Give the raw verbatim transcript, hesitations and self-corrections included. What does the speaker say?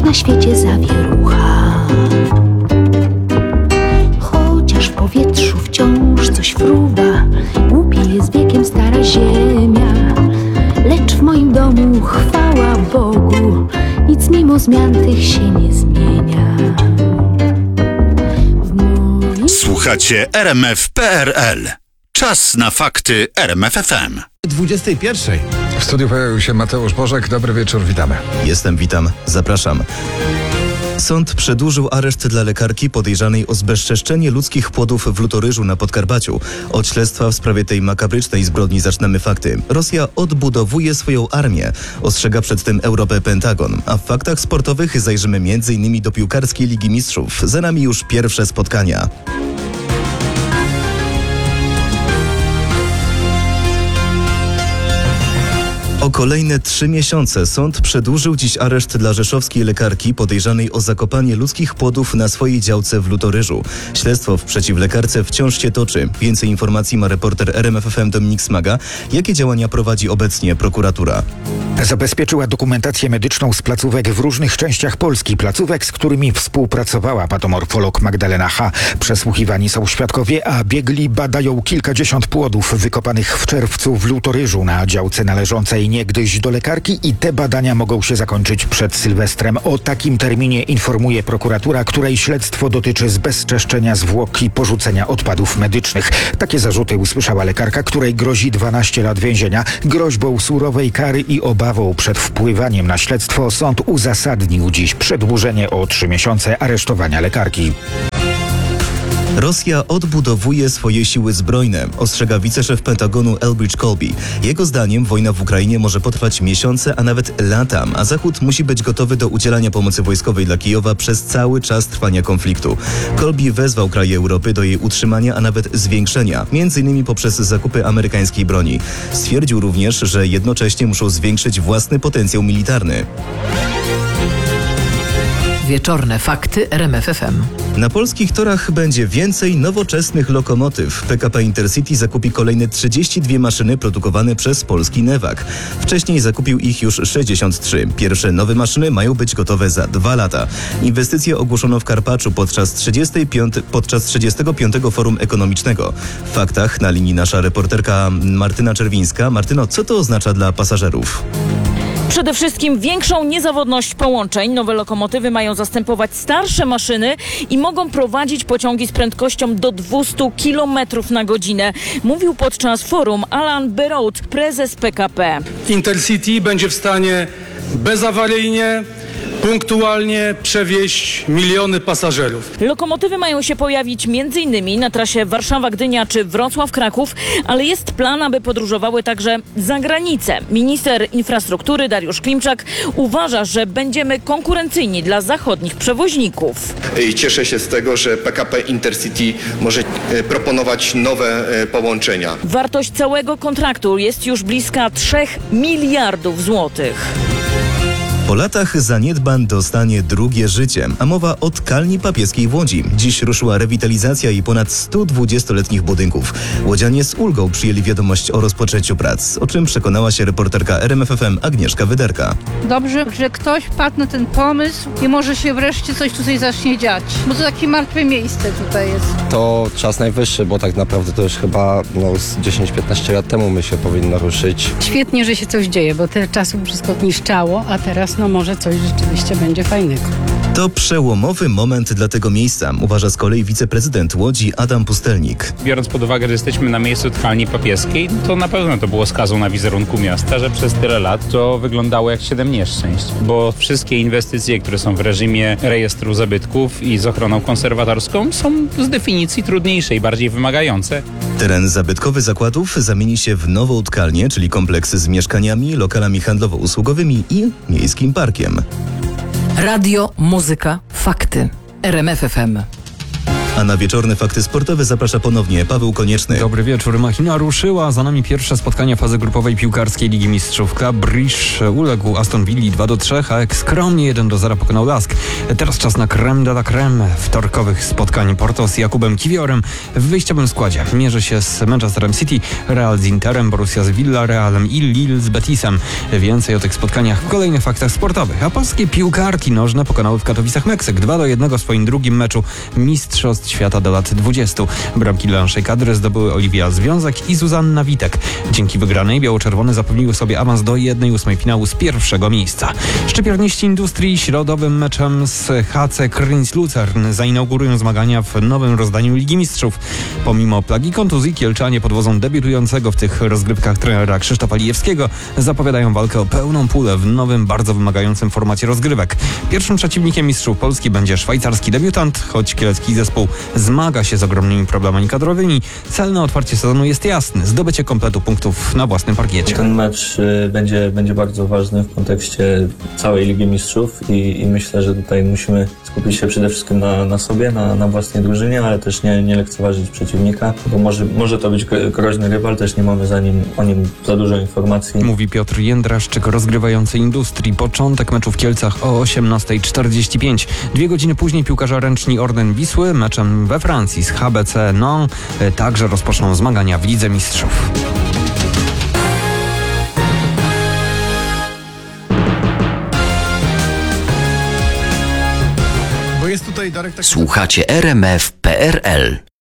na świecie zawierucha. Chociaż w powietrzu wciąż coś fruwa, głupie jest wiekiem stara ziemia. Lecz w moim domu, chwała Bogu, nic mimo zmian tych się nie zmienia. Moim... Słuchacie R M F kropka P R L. Czas na fakty R M F F M. dwudziestej pierwszej. W studiu pojawił się Mateusz Bożek. Dobry wieczór, witamy. Jestem, witam, zapraszam. Sąd przedłużył areszt dla lekarki podejrzanej o zbezczeszczenie ludzkich płodów w Lutoryżu na Podkarpaciu. Od śledztwa w sprawie tej makabrycznej zbrodni zaczynamy fakty. Rosja odbudowuje swoją armię. Ostrzega przed tym Europę Pentagon. A w faktach sportowych zajrzymy między innymi do piłkarskiej Ligi Mistrzów. Za nami już pierwsze spotkania. O kolejne trzy miesiące sąd przedłużył dziś areszt dla rzeszowskiej lekarki podejrzanej o zakopanie ludzkich płodów na swojej działce w Lutoryżu. Śledztwo w przeciw lekarce wciąż się toczy. Więcej informacji ma reporter R M F F M Dominik Smaga. Jakie działania prowadzi obecnie prokuratura? Zabezpieczyła dokumentację medyczną z placówek w różnych częściach Polski. Placówek, z którymi współpracowała patomorfolog Magdalena H. Przesłuchiwani są świadkowie, a biegli badają kilkadziesiąt płodów wykopanych w czerwcu w Lutoryżu na działce należącej niegdyś do lekarki i te badania mogą się zakończyć przed Sylwestrem. O takim terminie informuje prokuratura, której śledztwo dotyczy zbezczeszczenia zwłok i porzucenia odpadów medycznych. Takie zarzuty usłyszała lekarka, której grozi dwanaście lat więzienia. Groźbą surowej kary i obawą przed wpływaniem na śledztwo sąd uzasadnił dziś przedłużenie o trzy miesiące aresztowania lekarki. Rosja odbudowuje swoje siły zbrojne, ostrzega wiceszef Pentagonu Elbridge Colby. Jego zdaniem wojna w Ukrainie może potrwać miesiące, a nawet lata, a Zachód musi być gotowy do udzielania pomocy wojskowej dla Kijowa przez cały czas trwania konfliktu. Colby wezwał kraje Europy do jej utrzymania, a nawet zwiększenia, między innymi poprzez zakupy amerykańskiej broni. Stwierdził również, że jednocześnie muszą zwiększyć własny potencjał militarny. Wieczorne fakty R M F F M. Na polskich torach będzie więcej nowoczesnych lokomotyw. P K P Intercity zakupi kolejne trzydzieści dwie maszyny produkowane przez polski Newag. Wcześniej zakupił ich już sześćdziesiąt trzy. Pierwsze nowe maszyny mają być gotowe za dwa lata. Inwestycje ogłoszono w Karpaczu podczas, trzydziestego piątego, podczas trzydziestego piątego Forum Ekonomicznego. W faktach na linii nasza reporterka Martyna Czerwińska. Martyno, co to oznacza dla pasażerów? Przede wszystkim większą niezawodność połączeń. Nowe lokomotywy mają zastępować starsze maszyny i mogą prowadzić pociągi z prędkością do dwieście kilometrów na godzinę. Mówił podczas forum Alan Berraud, prezes P K P. Intercity będzie w stanie bezawaryjnie, punktualnie przewieźć miliony pasażerów. Lokomotywy mają się pojawić m.in. na trasie Warszawa-Gdynia czy Wrocław-Kraków, ale jest plan, aby podróżowały także za granicę. Minister infrastruktury Dariusz Klimczak uważa, że będziemy konkurencyjni dla zachodnich przewoźników. I cieszę się z tego, że P K P Intercity może proponować nowe połączenia. Wartość całego kontraktu jest już bliska trzech miliardów złotych. Po latach zaniedbań dostanie drugie życie, a mowa o tkalni papieskiej w Łodzi. Dziś ruszyła rewitalizacja jej ponad stu dwudziestoletnich budynków. Łodzianie z ulgą przyjęli wiadomość o rozpoczęciu prac, o czym przekonała się reporterka R M F F M Agnieszka Wyderka. Dobrze, że ktoś padł na ten pomysł i może się wreszcie coś tutaj zacznie dziać, bo to takie martwe miejsce tutaj jest. To czas najwyższy, bo tak naprawdę to już chyba no, z dziesięć piętnaście lat temu my się powinno ruszyć. Świetnie, że się coś dzieje, bo tyle czasu wszystko niszczało, a teraz no może coś rzeczywiście będzie fajnego. To przełomowy moment dla tego miejsca, uważa z kolei wiceprezydent Łodzi Adam Pustelnik. Biorąc pod uwagę, że jesteśmy na miejscu tkalni papieskiej, to na pewno to było skazą na wizerunku miasta, że przez tyle lat to wyglądało jak siedem nieszczęść, bo wszystkie inwestycje, które są w reżimie rejestru zabytków i z ochroną konserwatorską, są z definicji trudniejsze i bardziej wymagające. Teren zabytkowy zakładów zamieni się w nową tkalnię, czyli kompleks z mieszkaniami, lokalami handlowo-usługowymi i miejskim parkiem. Radio, muzyka, fakty. R M F F M. A na wieczorne fakty sportowe zaprasza ponownie Paweł Konieczny. Dobry wieczór. Machina ruszyła. Za nami pierwsze spotkania fazy grupowej piłkarskiej Ligi Mistrzów. Club Brugge uległ Aston Villa dwa do trzech, a jak skromnie jeden do zera pokonał Lask. Teraz czas na crème de la crème wtorkowych spotkań. Porto z Jakubem Kiwiorem w wyjściowym składzie mierzy się z Manchesterem City, Real z Interem, Borussia z Villarrealem i Lille z Betisem. Więcej o tych spotkaniach w kolejnych faktach sportowych. A polskie piłkarki nożne pokonały w Katowicach Meksyk dwa do jednego w swoim drugim meczu Mistrzostw Świata do lat dwudziestu. Bramki dla naszej kadry zdobyły Oliwia Związek i Zuzanna Witek. Dzięki wygranej biało-czerwone zapewniły sobie awans do jednej ósmej finału z pierwszego miejsca. Szczypiorniści Industrii środowym meczem z H C Krynic Lucern zainaugurują zmagania w nowym rozdaniu Ligi Mistrzów. Pomimo plagi kontuzji kielczanie pod wodzą debiutującego w tych rozgrywkach trenera Krzysztofa Lijewskiego zapowiadają walkę o pełną pulę w nowym, bardzo wymagającym formacie rozgrywek. Pierwszym przeciwnikiem mistrzów Polski będzie szwajcarski debiutant, choć kielecki zespół zmaga się z ogromnymi problemami kadrowymi. Cel na otwarcie sezonu jest jasny: zdobycie kompletu punktów na własnym parkiecie. Ten mecz y, będzie, będzie bardzo ważny w kontekście całej Ligi Mistrzów i, i myślę, że tutaj musimy skupić się przede wszystkim na, na sobie, na, na własnej drużynie, ale też nie, nie lekceważyć przeciwnika, bo może, może to być groźny rywal, też nie mamy za nim, o nim za dużo informacji. Mówi Piotr Jędraszczyk, rozgrywający Industrii. Początek meczu w Kielcach o osiemnasta czterdzieści pięć. Dwie godziny później piłkarze ręczni Orden Wisły meczem we Francji z H B C Nantes także rozpoczną zmagania w Lidze Mistrzów. Słuchacie R M F kropka P R L.